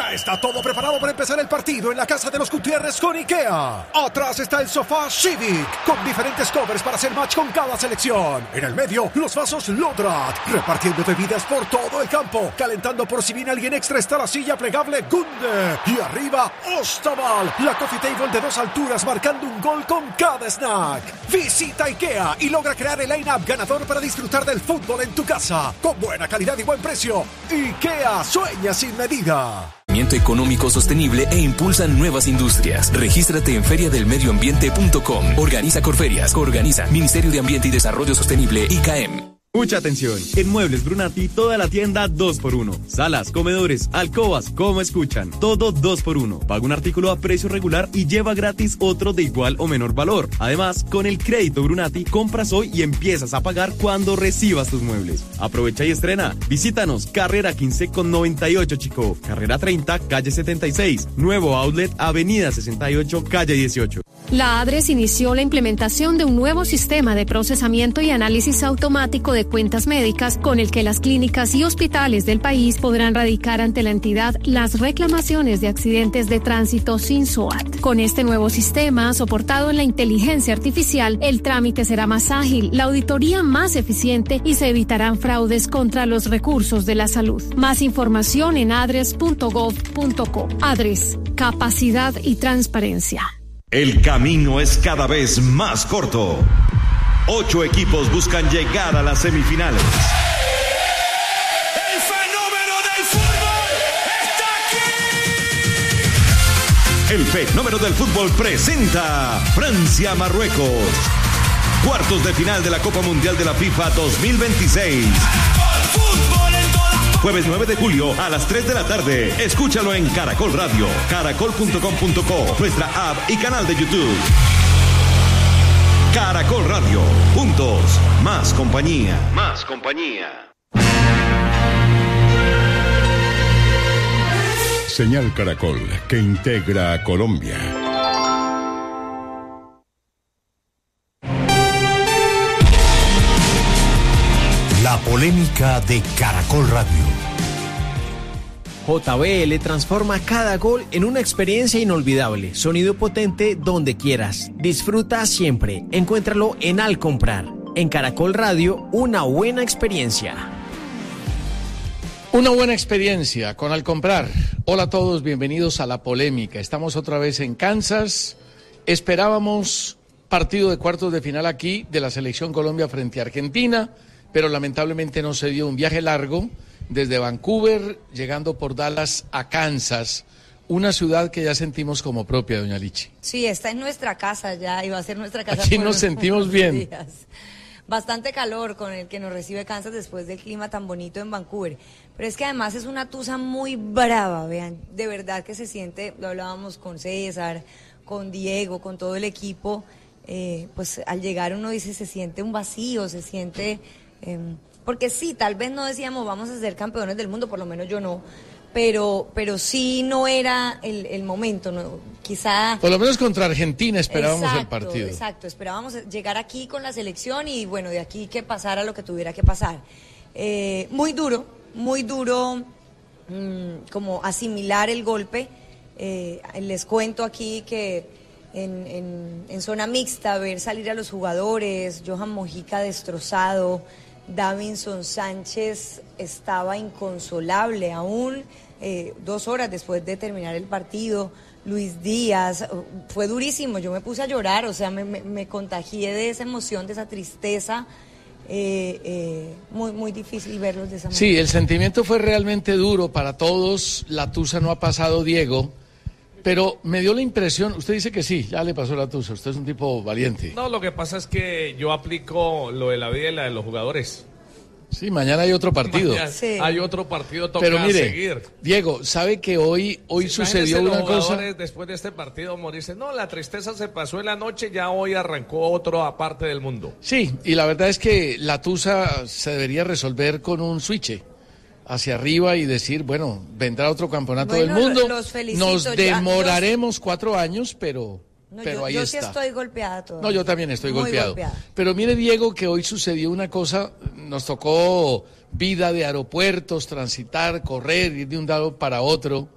Ya está todo preparado para empezar el partido en la casa de los Gutiérrez con IKEA. Atrás está el sofá Civic, con diferentes covers para hacer match con cada selección. En el medio, los vasos Lodrat, repartiendo bebidas por todo el campo. Calentando por si viene alguien extra está la silla plegable Gunde. Y arriba, Ostaval, la coffee table de 2 alturas marcando un gol con cada snack. Visita IKEA y logra crear el line-up ganador para disfrutar del fútbol en tu casa. Con buena calidad y buen precio. IKEA, sueña sin medida. Económico sostenible e impulsan nuevas industrias. Regístrate en feriadelmedioambiente.com. Organiza Corferias. Organiza Ministerio de Ambiente y Desarrollo Sostenible, ICAEM. Mucha atención. En Muebles Brunati, toda la tienda 2x1. Salas, comedores, alcobas, como escuchan. Todo 2x1. Paga un artículo a precio regular y lleva gratis otro de igual o menor valor. Además, con el crédito Brunati, compras hoy y empiezas a pagar cuando recibas tus muebles. Aprovecha y estrena. Visítanos, carrera 15 con 98 Chicó. Carrera 30, calle 76. Nuevo outlet, avenida 68, calle 18. La ADRES inició la implementación de un nuevo sistema de procesamiento y análisis automático de cuentas médicas con el que las clínicas y hospitales del país podrán radicar ante la entidad las reclamaciones de accidentes de tránsito sin SOAT. Con este nuevo sistema, soportado en la inteligencia artificial, el trámite será más ágil, la auditoría más eficiente y se evitarán fraudes contra los recursos de la salud. Más información en adres.gov.co. ADRES, capacidad y transparencia. El camino es cada vez más corto. 8 equipos buscan llegar a las semifinales. ¡El fenómeno del fútbol está aquí! El fenómeno del fútbol presenta Francia-Marruecos. Cuartos de final de la Copa Mundial de la FIFA 2026. Jueves 9 de julio a las 3 de la tarde. Escúchalo en Caracol Radio, caracol.com.co, nuestra app y canal de YouTube. Caracol Radio. Juntos, más compañía. Más compañía. Señal Caracol, que integra a Colombia. La polémica de Caracol Radio. JBL transforma cada gol en una experiencia inolvidable. Sonido potente donde quieras. Disfruta siempre. Encuéntralo en Al Comprar. En Caracol Radio, una buena experiencia. Una buena experiencia con Al Comprar. Hola a todos, bienvenidos a La Polémica. Estamos otra vez en Kansas. Esperábamos partido de cuartos de final aquí de la Selección Colombia frente a Argentina, pero lamentablemente no se dio. Un viaje largo desde Vancouver, llegando por Dallas a Kansas, una ciudad que ya sentimos como propia, doña Lichi. Sí, esta es nuestra casa ya, y va a ser nuestra casa. Aquí nos sentimos bien. Días. Bastante calor con el que nos recibe Kansas después del clima tan bonito en Vancouver. Pero es que además es una tusa muy brava, vean, de verdad que se siente, lo hablábamos con César, con Diego, con todo el equipo, pues al llegar uno dice, se siente un vacío, se siente... porque sí, tal vez no decíamos vamos a ser campeones del mundo, por lo menos yo no, pero sí no era el momento, ¿no? Quizá... Por lo menos contra Argentina esperábamos el partido. Exacto, esperábamos llegar aquí con la selección y bueno, de aquí que pasara lo que tuviera que pasar. Muy duro, como asimilar el golpe. Les cuento aquí que en zona mixta, ver salir a los jugadores, Johan Mojica destrozado, Davinson Sánchez estaba inconsolable aún, 2 horas después de terminar el partido. Luis Díaz, fue durísimo, yo me puse a llorar, o sea, me contagié de esa emoción, de esa tristeza, muy difícil verlos de esa manera. Sí, el sentimiento fue realmente duro para todos, la tusa no ha pasado, Diego, pero me dio la impresión, usted dice que sí, ya le pasó la tusa, usted es un tipo valiente. No, lo que pasa es que yo aplico lo de la vida y la de los jugadores. Sí, mañana hay otro partido. Sí. Hay otro partido, toca pero mire, seguir. Diego, ¿sabe que hoy sucedió una cosa? Después de este partido morirse, no, la tristeza se pasó en la noche, ya hoy arrancó otro aparte del mundo. Sí, y la verdad es que la tusa se debería resolver con un switch hacia arriba y decir, bueno, vendrá otro campeonato del mundo. Los felicito, nos demoraremos 4 años, pero ahí yo está. Sí estoy golpeada todavía. No, yo también estoy muy golpeado. Pero mire, Diego, que hoy sucedió una cosa, nos tocó vida de aeropuertos, transitar, correr, ir de un lado para otro.